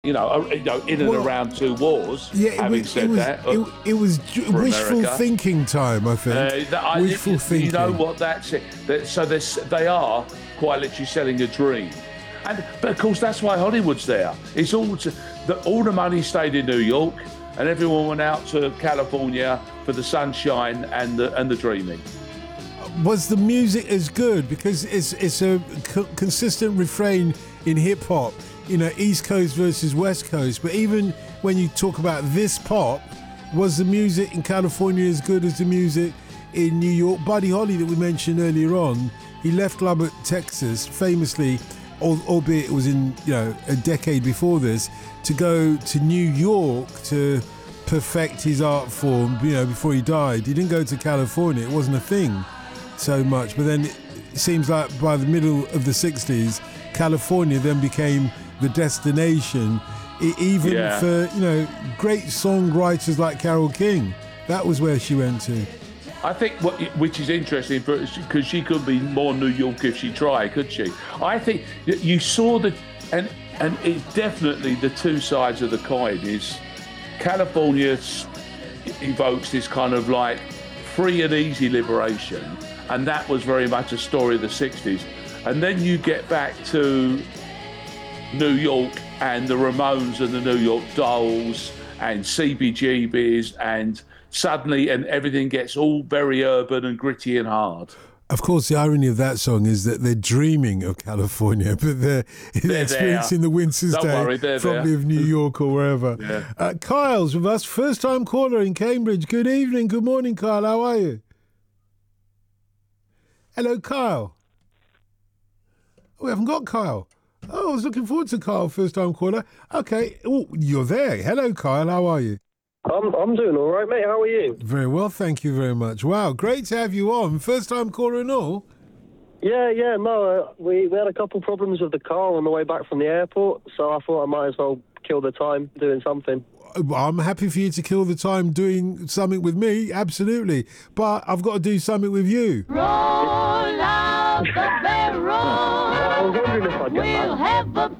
in and around two wars. Yeah, having said that, it was wishful America. thinking time, I think. Wishful thinking. You know what that's it. So they are quite literally selling a dream, but of course that's why Hollywood's there. It's all the money stayed in New York, and everyone went out to California for the sunshine and the dreaming. Was the music as good? Because it's a consistent refrain in hip hop. East Coast versus West Coast. But even when you talk about this pop, was the music in California as good as the music in New York? Buddy Holly, that we mentioned earlier on, he left Lubbock, Texas, famously, albeit it was in a decade before this, to go to New York to perfect his art form. Before he died, he didn't go to California. It wasn't a thing so much. But then it seems like by the middle of the 60s, California then became the destination, even for great songwriters like Carole King. That was where she went to. I think which is interesting because she could be more New York if she tried, could she? I think you saw and it definitely the two sides of the coin is California evokes this kind of like free and easy liberation, and that was very much a story of the 60s. And then you get back to New York and the Ramones and the New York Dolls and CBGBs, and suddenly everything gets all very urban and gritty and hard. Of course, the irony of that song is that they're dreaming of California, but they're experiencing the winters probably of New York or wherever. Yeah. Kyle's with us, first-time caller in Cambridge. Good evening, good morning, Kyle. How are you? Hello, Kyle. We haven't got Kyle. Oh, I was looking forward to Kyle, first-time caller. Okay. Oh, you're there. Hello, Kyle. How are you? I'm doing all right, mate. How are you? Very well, thank you very much. Wow, great to have you on. First-time caller and all? Yeah. No, we had a couple problems with the car on the way back from the airport, so I thought I might as well kill the time doing something. I'm happy for you to kill the time doing something with me, absolutely. But I've got to do something with you. Roll out the barrel. I was wondering if I'd get We'll that. have a